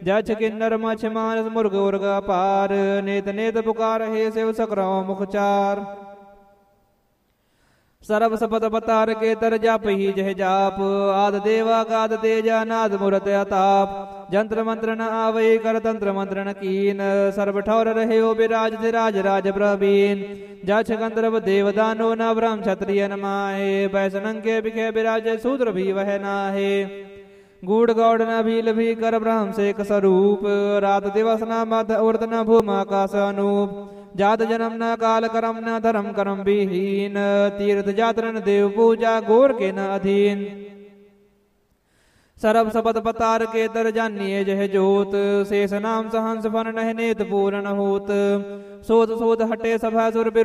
जछ किन्नर मछ मानस मुर्ग उर्ग अपार नेत नेत पुकार हे शिव सकरौ मुख चार सरब सपत पतार के तर जाप ही जह जाप आद देवा गाद तेजा नाद मुरत अताप जंत्र मंत्र न आवै कर तंत्र मंत्र न कीन सर्व ठौर रहे ओ विराज राज राज प्रवीण जछ गंधर्व देव दानो न ब्रह्म क्षत्रिय न माहे वैष्णव के बिखे विराज शूद्र भी वह नाहे गूढ़ गौड़ न भील भी कर ब्रह्म से स्वरूप रात दिवस न मध उर्द न भूम आकाश अनूप जात जन्म न काल करम न धर्म करम विहीन तीर्थ जातरन देव पूजा गोर के न अधीन सरब सपत पतार के तर जानिए जह जोत शेष नाम सहंस फन नह नेत पूर्ण होत सोत सोत हटे सभा सुर